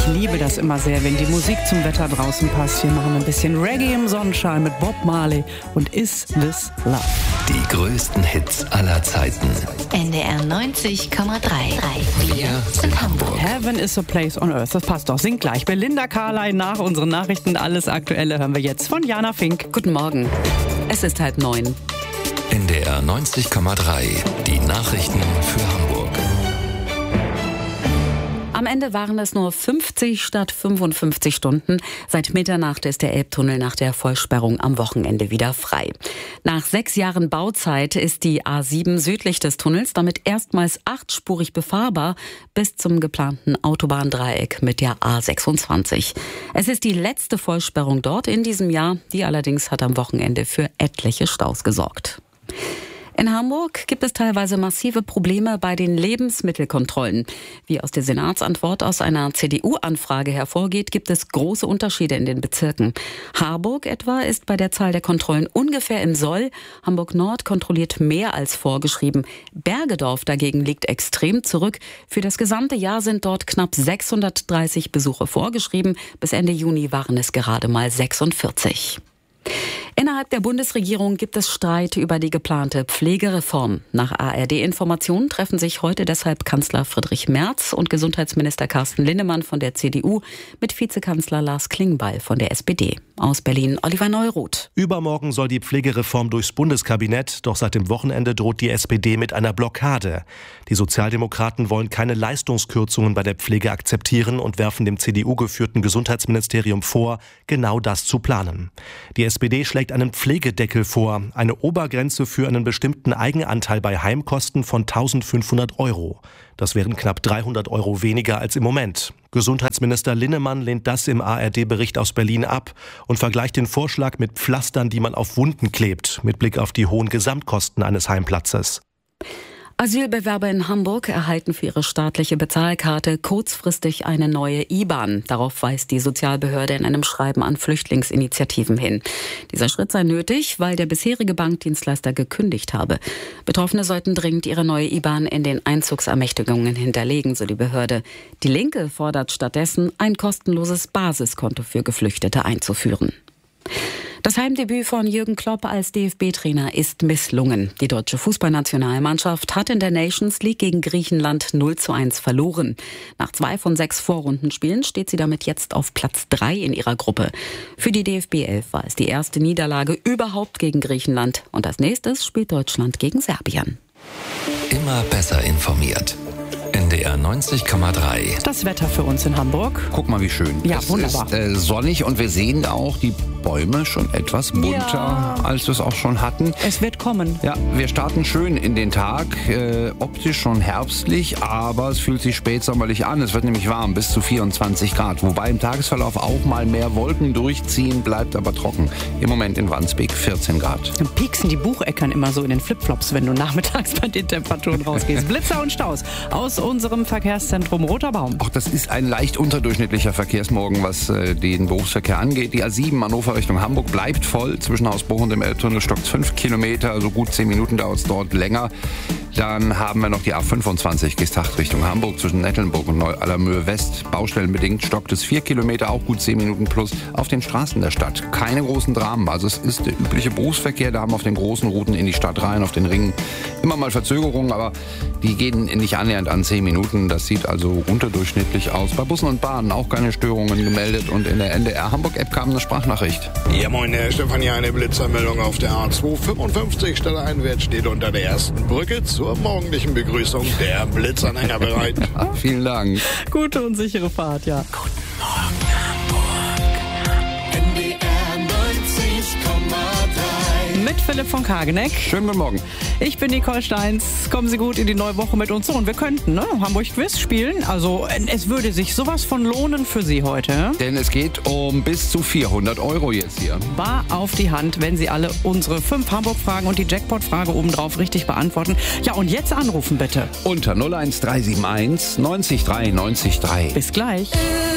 liebe das immer sehr, wenn die Musik zum Wetter draußen passt. Wir machen ein bisschen Reggae im Sonnenschein mit Bob Marley und Is This Love. Die größten Hits aller Zeiten. NDR 90,3. Wir sind Hamburg. Heaven is a place on earth. Das passt doch. Singt gleich. Belinda Carley nach unseren Nachrichten. Alles Aktuelle hören wir jetzt von Jana Fink. Guten Morgen. Es ist 8:30. NDR 90,3. Die Nachrichten für Hamburg. Am Ende waren es nur 50 statt 55 Stunden. Seit Mitternacht ist der Elbtunnel nach der Vollsperrung am Wochenende wieder frei. Nach 6 Jahren Bauzeit ist die A7 südlich des Tunnels damit erstmals 8-spurig befahrbar bis zum geplanten Autobahndreieck mit der A26. Es ist die letzte Vollsperrung dort in diesem Jahr. Die allerdings hat am Wochenende für etliche Staus gesorgt. In Hamburg gibt es teilweise massive Probleme bei den Lebensmittelkontrollen. Wie aus der Senatsantwort aus einer CDU-Anfrage hervorgeht, gibt es große Unterschiede in den Bezirken. Harburg etwa ist bei der Zahl der Kontrollen ungefähr im Soll. Hamburg-Nord kontrolliert mehr als vorgeschrieben. Bergedorf dagegen liegt extrem zurück. Für das gesamte Jahr sind dort knapp 630 Besuche vorgeschrieben. Bis Ende Juni waren es gerade mal 46. Innerhalb der Bundesregierung gibt es Streit über die geplante Pflegereform. Nach ARD-Informationen treffen sich heute deshalb Kanzler Friedrich Merz und Gesundheitsminister Carsten Linnemann von der CDU mit Vizekanzler Lars Klingbeil von der SPD. Aus Berlin Oliver Neuroth. Übermorgen soll die Pflegereform durchs Bundeskabinett, doch seit dem Wochenende droht die SPD mit einer Blockade. Die Sozialdemokraten wollen keine Leistungskürzungen bei der Pflege akzeptieren und werfen dem CDU-geführten Gesundheitsministerium vor, genau das zu planen. Die SPD schlägt einen Pflegedeckel vor, eine Obergrenze für einen bestimmten Eigenanteil bei Heimkosten von 1.500 €. Das wären knapp 300 € weniger als im Moment. Gesundheitsminister Linnemann lehnt das im ARD-Bericht aus Berlin ab und vergleicht den Vorschlag mit Pflastern, die man auf Wunden klebt, mit Blick auf die hohen Gesamtkosten eines Heimplatzes. Asylbewerber in Hamburg erhalten für ihre staatliche Bezahlkarte kurzfristig eine neue IBAN. Darauf weist die Sozialbehörde in einem Schreiben an Flüchtlingsinitiativen hin. Dieser Schritt sei nötig, weil der bisherige Bankdienstleister gekündigt habe. Betroffene sollten dringend ihre neue IBAN in den Einzugsermächtigungen hinterlegen, so die Behörde. Die Linke fordert stattdessen, ein kostenloses Basiskonto für Geflüchtete einzuführen. Das Heimdebüt von Jürgen Klopp als DFB-Trainer ist misslungen. Die deutsche Fußballnationalmannschaft hat in der Nations League gegen Griechenland 0:1 verloren. Nach 2 von 6 Vorrundenspielen steht sie damit jetzt auf Platz 3 in ihrer Gruppe. Für die DFB-11 war es die erste Niederlage überhaupt gegen Griechenland. Und als nächstes spielt Deutschland gegen Serbien. Immer besser informiert. NDR 90,3. Das Wetter für uns in Hamburg. Guck mal, wie schön. Ja, es wunderbar. ist sonnig und wir sehen auch die Bäume schon etwas bunter, als wir es auch schon hatten. Es wird kommen. Ja, wir starten schön in den Tag, optisch schon herbstlich, aber es fühlt sich spätsommerlich an. Es wird nämlich warm, bis zu 24 Grad. Wobei im Tagesverlauf auch mal mehr Wolken durchziehen, bleibt aber trocken. Im Moment in Wandsbek 14 Grad. Dann pieksen die Bucheckern immer so in den Flipflops, wenn du nachmittags bei den Temperaturen rausgehst. Blitzer und Staus aus unserem Verkehrszentrum Roter Baum. Auch das ist ein leicht unterdurchschnittlicher Verkehrsmorgen, was den Berufsverkehr angeht. Die A7 Hannover Richtung Hamburg bleibt voll. Zwischen Hausbruch und dem Elbtunnel stockt 5 Kilometer, also gut 10 Minuten dauert es dort länger. Dann haben wir noch die A25 Geesthacht Richtung Hamburg zwischen Nettelnburg und Neu-Allermöhe West. Baustellenbedingt stockt es 4 Kilometer, auch gut 10 Minuten plus auf den Straßen der Stadt. Keine großen Dramen, also es ist der übliche Berufsverkehr. Da haben wir auf den großen Routen in die Stadt rein, auf den Ringen immer mal Verzögerungen, aber die gehen nicht annähernd an 10 Minuten. Das sieht also unterdurchschnittlich aus. Bei Bussen und Bahnen auch keine Störungen gemeldet und in der NDR Hamburg-App kam eine Sprachnachricht. Ja moin, Herr Stefan, hier eine Blitzermeldung auf der A255 Stelle einwärts steht unter der ersten Brücke zur morgendlichen Begrüßung der Blitzanhänger bereit. Ja, vielen Dank. Gute und sichere Fahrt, ja. Guten Morgen, Hamburg. NDR 90,3. Mit Philipp von Kageneck. Schönen guten Morgen. Ich bin Nicole Steins. Kommen Sie gut in die neue Woche mit uns. So, und wir könnten Hamburg Quiz spielen. Also es würde sich sowas von lohnen für Sie heute. Denn es geht um bis zu 400 € jetzt hier. Bar auf die Hand, wenn Sie alle unsere 5 Hamburg-Fragen und die Jackpot-Frage obendrauf richtig beantworten. Ja, und jetzt anrufen bitte. Unter 01371 90 3 90 3. Bis gleich.